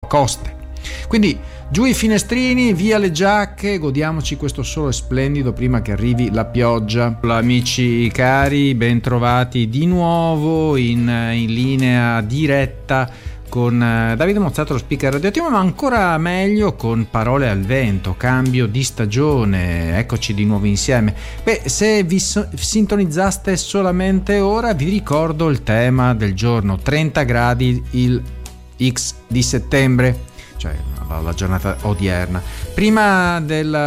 coste. Quindi giù i finestrini, via le giacche, godiamoci questo sole splendido prima che arrivi la pioggia. Amici cari, ben trovati di nuovo in linea diretta con Davide Mozzato, lo speaker radioattivo, ma ancora meglio con Parole al vento, cambio di stagione. Eccoci di nuovo insieme. Se vi sintonizzaste solamente ora, vi ricordo il tema del giorno: 30 gradi il X di settembre, cioè la giornata odierna. Prima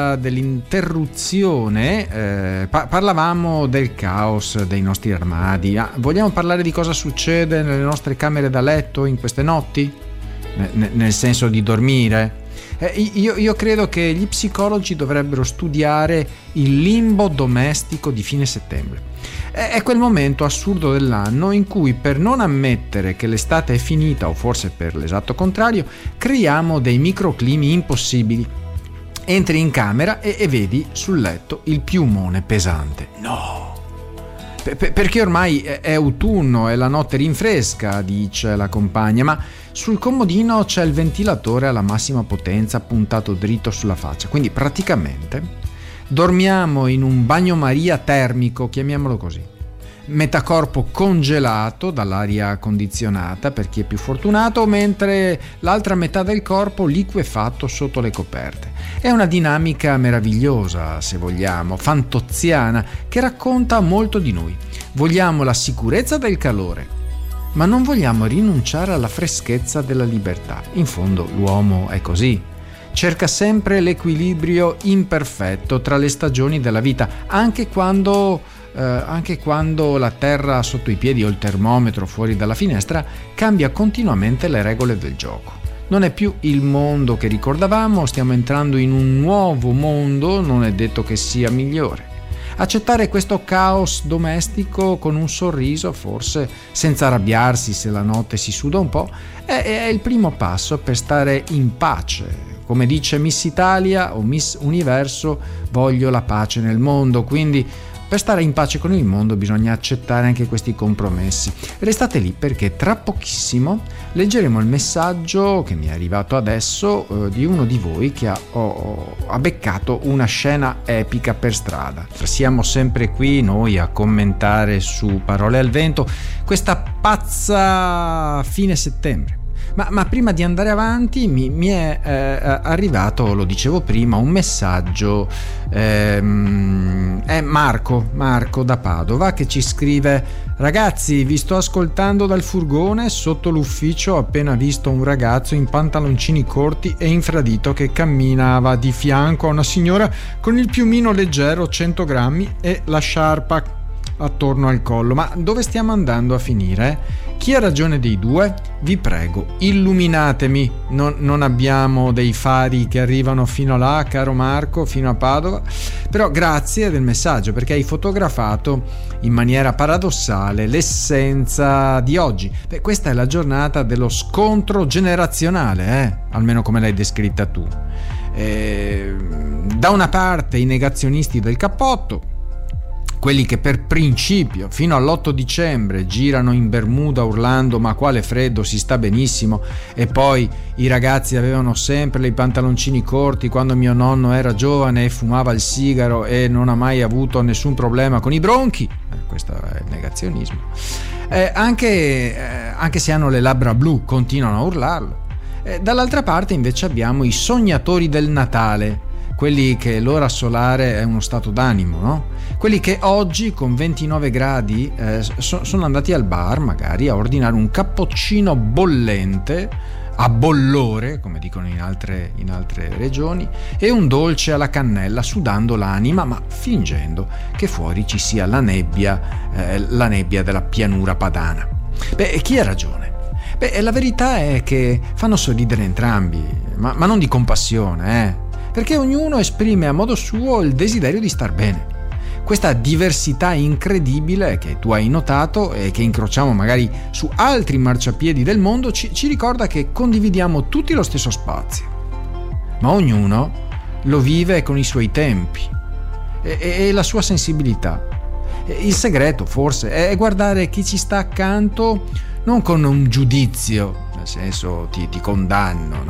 dell'interruzione parlavamo del caos dei nostri armadi. Vogliamo parlare di cosa succede nelle nostre camere da letto in queste notti? Nel senso di dormire? Io credo che gli psicologi dovrebbero studiare il limbo domestico di fine settembre. È quel momento assurdo dell'anno in cui, per non ammettere che l'estate è finita, o forse per l'esatto contrario, creiamo dei microclimi impossibili. Entri in camera e vedi sul letto il piumone pesante. No! Perché ormai è autunno e la notte rinfresca, dice la compagna, ma sul comodino c'è il ventilatore alla massima potenza puntato dritto sulla faccia. Quindi praticamente dormiamo in un bagnomaria termico, chiamiamolo così. Metà corpo congelato dall'aria condizionata per chi è più fortunato, mentre l'altra metà del corpo liquefatto sotto le coperte. È una dinamica meravigliosa, se vogliamo, fantoziana, che racconta molto di noi. Vogliamo la sicurezza del calore, ma non vogliamo rinunciare alla freschezza della libertà. In fondo l'uomo è così. Cerca sempre l'equilibrio imperfetto tra le stagioni della vita, anche quando la terra sotto i piedi o il termometro fuori dalla finestra cambia continuamente le regole del gioco. Non è più il mondo che ricordavamo, stiamo entrando in un nuovo mondo, non è detto che sia migliore. Accettare questo caos domestico con un sorriso, forse senza arrabbiarsi se la notte si suda un po', è il primo passo per stare in pace. Come dice Miss Italia o Miss Universo, voglio la pace nel mondo, quindi per stare in pace con il mondo bisogna accettare anche questi compromessi. Restate lì perché tra pochissimo leggeremo il messaggio che mi è arrivato adesso di uno di voi che ha beccato una scena epica per strada. Siamo sempre qui noi a commentare su Parole al vento questa pazza fine settembre. Ma prima di andare avanti mi è arrivato, lo dicevo prima, un messaggio. È Marco da Padova che ci scrive: ragazzi, vi sto ascoltando dal furgone, sotto l'ufficio ho appena visto un ragazzo in pantaloncini corti e infradito che camminava di fianco a una signora con il piumino leggero 100 grammi e la sciarpa attorno al collo. Ma dove stiamo andando a finire? Chi ha ragione dei due? Vi prego, illuminatemi. Non abbiamo dei fari che arrivano fino là, caro Marco, fino a Padova, però grazie del messaggio, perché hai fotografato in maniera paradossale l'essenza di oggi. Questa è la giornata dello scontro generazionale, almeno come l'hai descritta tu. Da una parte i negazionisti del cappotto, quelli che per principio fino all'8 dicembre girano in Bermuda urlando ma quale freddo, si sta benissimo, e poi i ragazzi avevano sempre i pantaloncini corti quando mio nonno era giovane e fumava il sigaro e non ha mai avuto nessun problema con i bronchi. Questo è il negazionismo. Anche se hanno le labbra blu continuano a urlarlo. Dall'altra parte invece abbiamo i sognatori del Natale, quelli che l'ora solare è uno stato d'animo, no? Quelli che oggi con 29 gradi sono andati al bar magari a ordinare un cappuccino bollente a bollore, come dicono in altre regioni, e un dolce alla cannella, sudando l'anima ma fingendo che fuori ci sia la nebbia della pianura padana. Chi ha ragione? La verità è che fanno sorridere entrambi, ma non di compassione, perché ognuno esprime a modo suo il desiderio di star bene. Questa diversità incredibile che tu hai notato e che incrociamo magari su altri marciapiedi del mondo ci ricorda che condividiamo tutti lo stesso spazio, ma ognuno lo vive con i suoi tempi e la sua sensibilità. Il segreto forse è guardare chi ci sta accanto non con un giudizio, nel senso ti condanno, no?